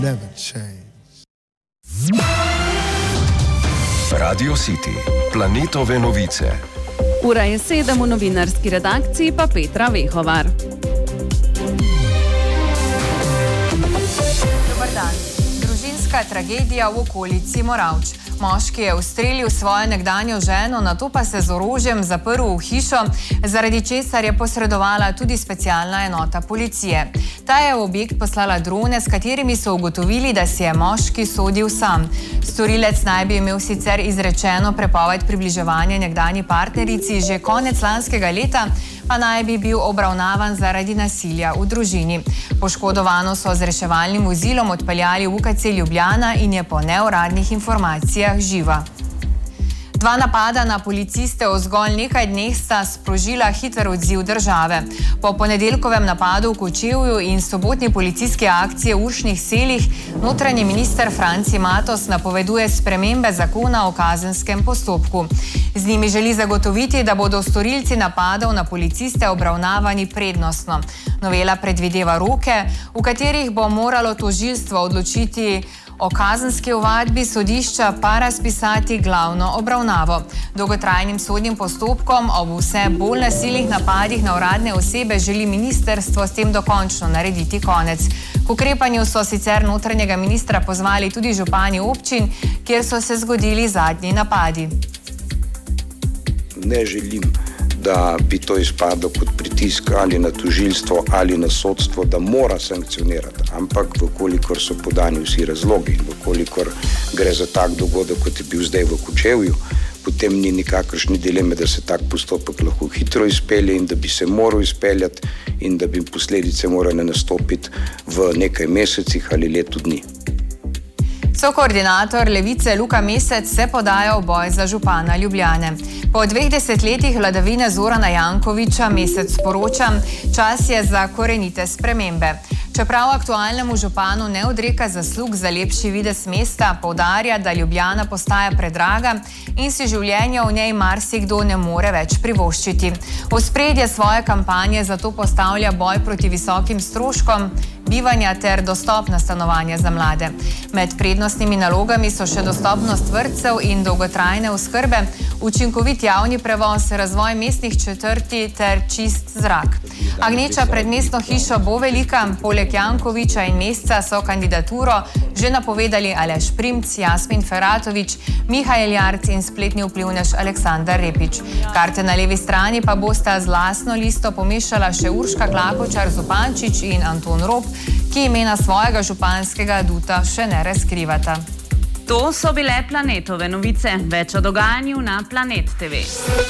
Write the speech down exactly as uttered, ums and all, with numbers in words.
never change. Radio City, Planetove novice. Ura je sedem, v novinarski redakciji pa Petra Vehovar. Dobar dan. Družinska tragedija v okolici Moravč. Moški je ustrelil svojo nekdanjo ženo, nato pa se z orožjem zaprl v hišo, zaradi česar je posredovala tudi specialna enota policije. Ta je v objekt poslala drone, s katerimi so ugotovili, da si je moški sodil sam. Storilec naj bi imel sicer izrečeno prepoved približevanja nekdanji partnerici, že konec lanskega leta pa naj bi bil obravnavan zaradi nasilja v družini. Poškodovano so z reševalnim vozilom odpeljali v U K C Ljubljana in je po neuradnih informacijah živa. Dva napada na policiste v zgolj nekaj dneh sta sprožila hiter odziv države. Po ponedeljkovem napadu v Kočevju in sobotni policijski akciji v Uršnih selih notranji minister Franci Matos napoveduje spremembe zakona o kazenskem postopku. Z njimi želi zagotoviti, da bodo storilci napadov na policiste obravnavani prednostno. Novela predvideva roke, v katerih bo moralo tožilstvo odločiti o kazenski ovadbi, sodišča pa razpisati glavno obravnavo. Dolgotrajnim sodnim postopkom ob vse bolj nasilnih napadih na uradne osebe želi ministrstvo s tem dokončno narediti konec. K ukrepanju so sicer notranjega ministra pozvali tudi župani občin, kjer so se zgodili zadnji napadi. Ne želim, da bi to izpadlo kot pritisk ali na tožilstvo ali na sodstvo, da mora sankcionirati. Ampak vkolikor so podani vsi razlogi, vkolikor gre za tak dogodek, kot je bil zdaj v Kočevju, potem ni nikakršne dileme, da se tak postopek lahko hitro izpelje in da bi se moral izpeljati in da bi posledice morale nastopiti v nekaj mesecih ali letu dni. Sokoordinator Levice Luka Mesec se podaja v boj za župana Ljubljane. Po dveh desetletjih vladavine Zorana Jankovića Mesec sporoča, čas je za korenite spremembe. Čeprav aktualnemu županu ne odreka zaslug za lepši videz mesta, poudarja, da Ljubljana postaja predraga in si življenja v njej marsikdo ne more več privoščiti. V ospredje svoje kampanje zato postavlja boj proti visokim stroškom bivanja ter dostopna stanovanja za mlade. Med prednostnimi nalogami so še dostopnost vrtcev in dolgotrajne oskrbe, učinkovit javni prevoz, razvoj mestnih četrti ter čist zrak. Agneča pred mestno hišo bo velika, poleg Jankovića in Mesca so kandidaturo že napovedali Aleš Primc, Jasmin Feratovič, Mihajl Jarc in spletni vplivnež Aleksandar Repič. Karte na levi strani pa bosta z lastno listo pomešala še Urška Klakočar Zupančič in Anton Rob, ki imena svojega županskega aduta še ne razkrivata. To so bile Planetove novice. Več o dogajanju na Planet T V.